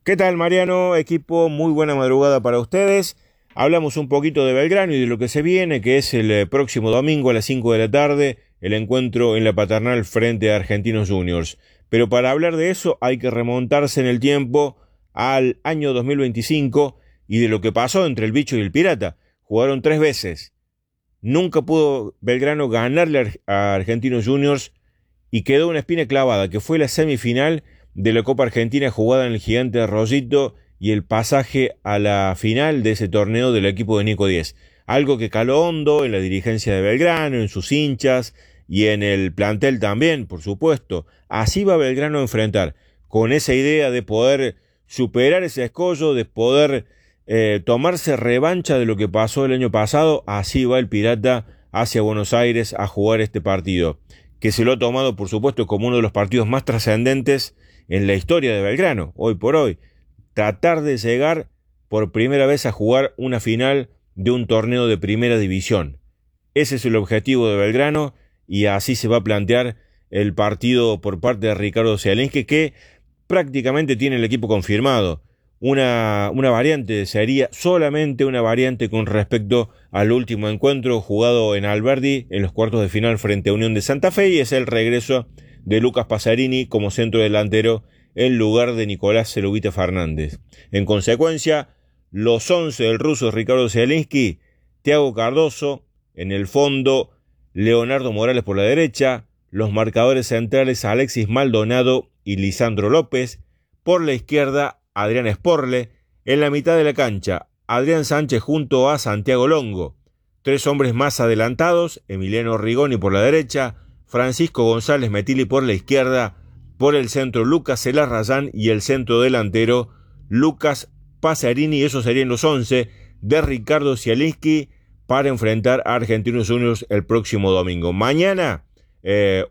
¿Qué tal, Mariano? Equipo, muy buena madrugada para ustedes. Hablamos un poquito de Belgrano y de lo que se viene, que es el próximo domingo a las 5 de la tarde, el encuentro en la Paternal frente a Argentinos Juniors. Pero para hablar de eso hay que remontarse en el tiempo al año 2025 y de lo que pasó entre el Bicho y el Pirata. Jugaron 3 veces. Nunca pudo Belgrano ganarle a Argentinos Juniors y quedó una espina clavada, que fue la semifinal de la Copa Argentina jugada en el Gigante de Rosito y el pasaje a la final de ese torneo del equipo de Nico Díez. Algo que caló hondo en la dirigencia de Belgrano, en sus hinchas y en el plantel también, por supuesto. Así va Belgrano a enfrentar, con esa idea de poder superar ese escollo, de poder tomarse revancha de lo que pasó el año pasado. Así va el Pirata hacia Buenos Aires a jugar este partido, que se lo ha tomado, por supuesto, como uno de los partidos más trascendentes en la historia de Belgrano, hoy por hoy. Tratar de llegar por primera vez a jugar una final de un torneo de primera división. Ese es el objetivo de Belgrano y así se va a plantear el partido por parte de Ricardo Zielinski, que prácticamente tiene el equipo confirmado. Una variante sería solamente una variante con respecto al último encuentro jugado en Alberdi en los cuartos de final frente a Unión de Santa Fe, y es el regreso de Lucas Pasarini como centro delantero en lugar de Nicolás Celubita Fernández. En consecuencia, los 11 del ruso Ricardo Zielinski: Thiago Cardoso en el fondo, Leonardo Morales por la derecha, los marcadores centrales Alexis Maldonado y Lisandro López, por la izquierda Adrián Sporle, en la mitad de la cancha Adrián Sánchez junto a Santiago Longo, 3 hombres más adelantados, Emiliano Rigoni por la derecha, Francisco González Metilli por la izquierda, por el centro Lucas Celarrayán y el centro delantero Lucas Pasarini. Esos serían los 11 de Ricardo Zielinski para enfrentar a Argentinos Juniors el próximo domingo. Mañana, es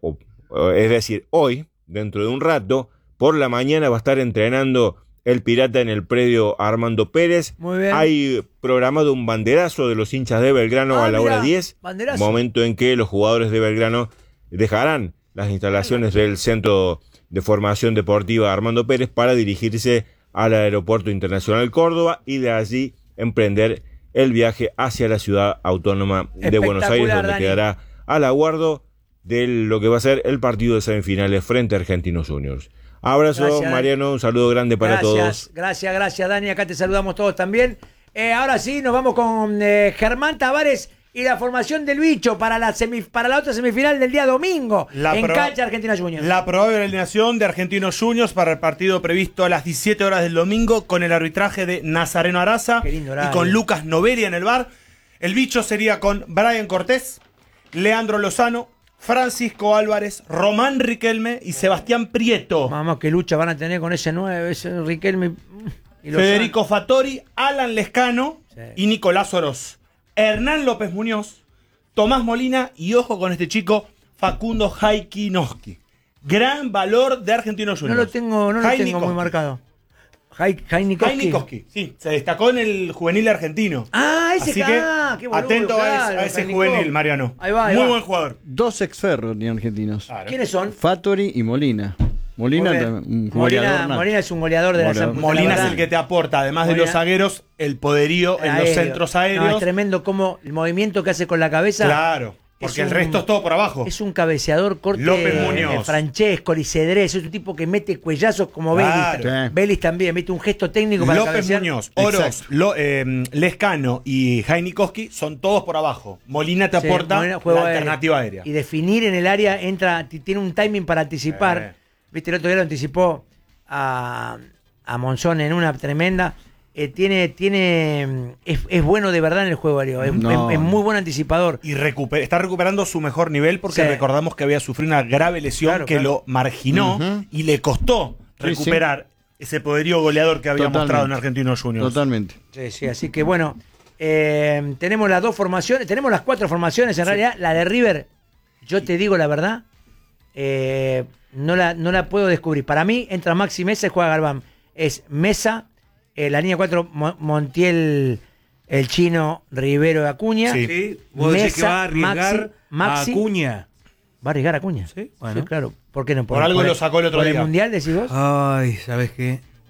decir, hoy, dentro de un rato, por la mañana va a estar entrenando el Pirata en el predio Armando Pérez. Muy bien. Hay programado un banderazo de los hinchas de Belgrano a la hora 10, banderazo. Momento en que los jugadores de Belgrano dejarán las instalaciones del Centro de Formación Deportiva Armando Pérez para dirigirse al Aeropuerto Internacional Córdoba y de allí emprender el viaje hacia la ciudad autónoma de Buenos Aires, donde Dani quedará al aguardo de lo que va a ser el partido de semifinales frente a Argentinos Juniors. Abrazo, gracias, Mariano, un saludo grande para todos. Gracias, Dani, acá te saludamos todos también. Ahora sí, nos vamos con Germán Tavares y la formación del Bicho para la otra semifinal del día domingo en cancha Argentinos Juniors. La probable alineación de Argentinos Juniors para el partido previsto a las 17 horas del domingo, con el arbitraje de Nazareno Araza y con Lucas Noveria en el VAR. El Bicho sería con Brian Cortés, Leandro Lozano, Francisco Álvarez, Román Riquelme y Sebastián Prieto. Vamos, qué lucha van a tener con ese 9, ese Riquelme y Federico Fattori, Alan Lescano y Nicolás Oroz. Hernán López Muñoz, Tomás Molina y, ojo con este chico, Facundo Jaikinoski. Gran valor de Argentinos Juniors. No lo tengo muy marcado. Jaikinoski, sí, se destacó en el juvenil argentino. Ese. Así que qué boludo, atento claro, a ese juvenil, Mariano. Ahí va. Muy buen jugador. 2 ex-Ferro ni argentinos. Claro. ¿Quiénes son? Fattori y Molina. Molina es un goleador de la San Molina es el que te aporta, además de los zagueros, el poderío en los centros aéreos. Es tremendo como el movimiento que hace con la cabeza. Claro, porque el resto es todo por abajo. Es un cabeceador corte. López Muñoz, Francesco, Licedrés, es un tipo que mete cuellazos como Vélez. Vélez también, mete un gesto técnico para López Muñoz, Oroz, Lescano y Jaikinoski son todos por abajo. Molina te aporta la alternativa aérea. Y definir en el área, tiene un timing para anticipar. Viste, el otro día lo anticipó a Monzón en una tremenda. Es bueno de verdad en el juego aéreo. Es muy buen anticipador. Y está recuperando su mejor nivel, porque recordamos que había sufrido una grave lesión lo marginó y le costó recuperar ese poderío goleador que había mostrado en Argentinos Juniors. Totalmente. Sí, así que bueno, tenemos las 2 formaciones, tenemos las 4 formaciones en realidad. La de River, yo te digo la verdad, no la puedo descubrir. Para mí entra Maxi Mesa y juega Galván. Es Mesa, la línea 4 Montiel, el Chino, Rivero, Acuña. Sí. Vos decís que va a arriesgar Maxi, a Acuña. ¿Va a arriesgar a Acuña? Sí, bueno. Sí, claro. ¿Por qué no? Por algo lo sacó el otro día. ¿Por el Mundial, decís vos? Ay, ¿sabes qué?